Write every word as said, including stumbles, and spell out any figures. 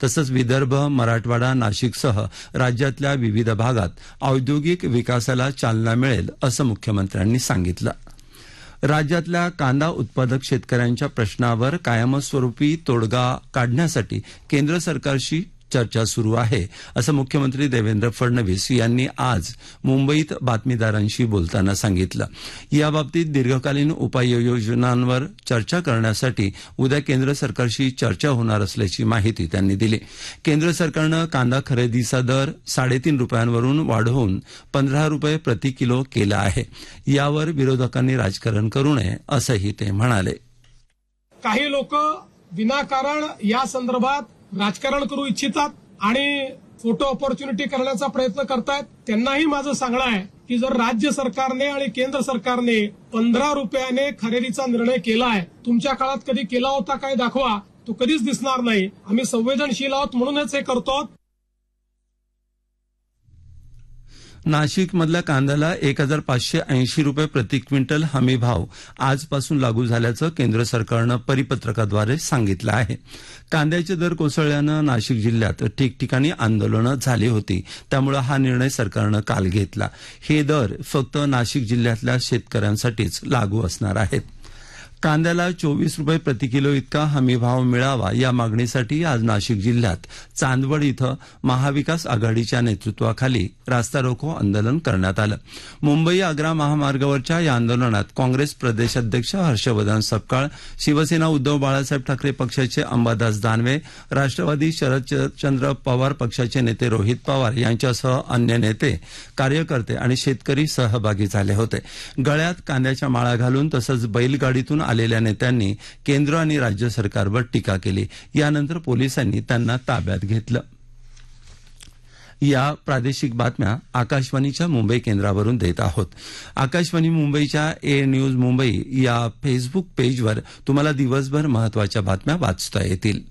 तसंच विदर्भ, मराठवाडा, नाशिकसह राज्यातल्या विविध भागात औद्योगिक विकासाला चालना मिळेल असं मुख्यमंत्र्यांनी सांगितलं. राज्यातल्या कांदा उत्पादक शेतकऱ्यांच्या प्रश्नावर कायमस्वरूपी तोडगा काढण्यासाठी केंद्र सरकारशी चर्चा सुरू आहे असं मुख्यमंत्री देवेंद्र फडणवीस यांनी आज मुंबईत बातमीदारांशी बोलताना सांगितलं. याबाबतीत दीर्घकालीन उपाययोजनांवर चर्चा करण्यासाठी उद्या केंद्र सरकारशी चर्चा होणार असल्याची माहिती त्यांनी दिली. केंद्र सरकारनं कांदा खरेदीचा दर साडेतीन रुपयांवरून वाढवून पंधरा रुपये प्रति किलो केला आहे. यावर विरोधकांनी राजकारण करू नये असंही ते म्हणाले. काही लोक विनाकारण या संदर्भात राजकारण करू इच्छितात आणि फोटो ऑपॉर्च्युनिटी करण्याचा प्रयत्न करतायत. त्यांनाही माझं सांगणं आहे की जर राज्य सरकारने आणि केंद्र सरकारने पंधरा रुपयाने खरेदीचा निर्णय केला आहे, तुमच्या काळात कधी केला होता काय दाखवा, तो कधीच दिसणार नाही. आम्ही संवेदनशील आहोत म्हणूनच हे करतो. नाशिकमधल्या कांद्याला एक हजार पाचशे ऐंशी रुपये प्रति क्विंटल हमी भाव आजपासून लागू झाल्याचं केंद्र सरकारनं परिपत्रकाद्वारे सांगितलं आहे. कांद्याचे दर कोसळल्यानं नाशिक जिल्ह्यात ठिकठिकाणी आंदोलनं झाली होती. त्यामुळे हा निर्णय सरकारनं काल घेतला. हे दर फक्त नाशिक जिल्ह्यातल्या शेतकऱ्यांसाठीच लागू असणार आहेत. कांद्याला चोवीस रुपये प्रति किलो इतका हमी भाव मिळावा या मागणीसाठी आज नाशिक जिल्ह्यात चांदवड इथं महाविकास आघाडीच्या नेतृत्वाखाली रास्ता रोको आंदोलन करण्यात आलं. मुंबई आग्रा महामार्गावरच्या या आंदोलनात काँग्रेस प्रदेशाध्यक्ष हर्षवर्धन सपकाळ, शिवसेना उद्धव बाळासाहेब ठाकरे पक्षाचे अंबादास दानवे, राष्ट्रवादी शरदचंद्र पवार पक्षाचे नेते रोहित पवार यांच्यासह अन्य नेते, कार्यकर्ते आणि शेतकरी सहभागी झाले होते. गळ्यात कांद्याच्या माळा घालून तसंच बैलगाडीतून आलेल्या नेत्यांनी केंद्र आणि राज्य सरकारवर टीका केली. यानंतर पोलिसांनी त्यांना ताब्यात घेतलं. या प्रादेशिक बातम्या आकाशवाणीच्या मुंबई केंद्रावरून देत आहोत. आकाशवाणी मुंबईच्या ए न्यूज मुंबई या फेसबुक पेजवर तुम्हाला दिवसभर महत्वाच्या बातम्या वाचता येतील.